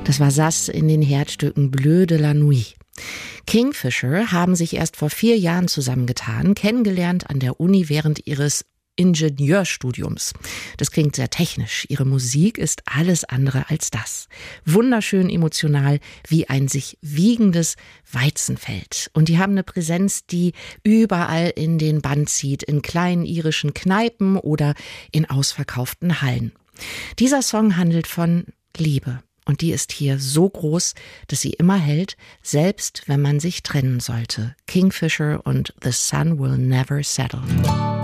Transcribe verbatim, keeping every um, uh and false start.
Das war Sass in den Herzstücken Bleu de la Nuit. Kingfisher haben sich erst vor vier Jahren zusammengetan, kennengelernt an der Uni während ihres Ingenieurstudiums. Das klingt sehr technisch. Ihre Musik ist alles andere als das. Wunderschön emotional, wie ein sich wiegendes Weizenfeld. Und die haben eine Präsenz, die überall in den Bann zieht, in kleinen irischen Kneipen oder in ausverkauften Hallen. Dieser Song handelt von Liebe. Und die ist hier so groß, dass sie immer hält, selbst wenn man sich trennen sollte. Kingfisher und The Sun Will Never Settle.